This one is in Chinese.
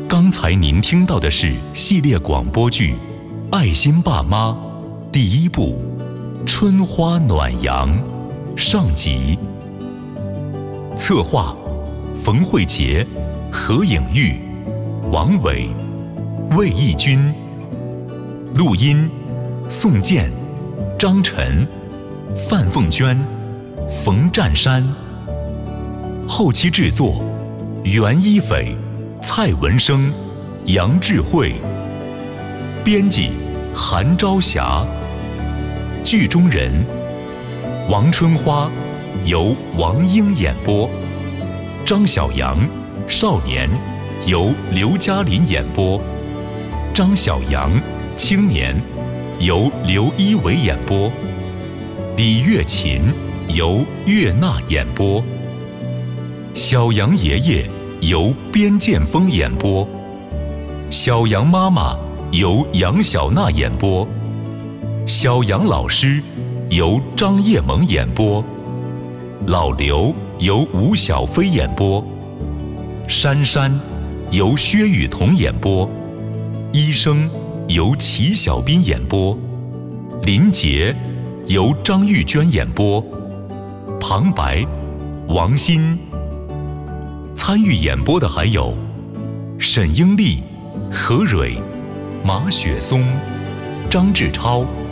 刚才您听到的是系列广播剧《爱心爸妈》第1部《春花暖阳》上集。策划：冯慧杰、何颖玉、王伟、魏义军。录音：宋健、张晨、范凤娟、冯占山。后期制作：袁一斐、蔡文生、杨智慧。编辑：韩朝霞。剧中人：王春花由王英演播，张小阳少年由刘嘉林演播，张小阳青年由刘一伟演播，李月琴由岳娜演播，小杨爷爷由边建峰演播，小杨妈妈由杨小娜演播，小杨老师由张叶萌演播，老刘由吴小飞演播，珊珊由薛雨桐演播，医生由齐小斌演播，林杰由张玉娟演播，旁白王鑫。参与演播的还有沈英丽、何蕊、马雪松、张志超、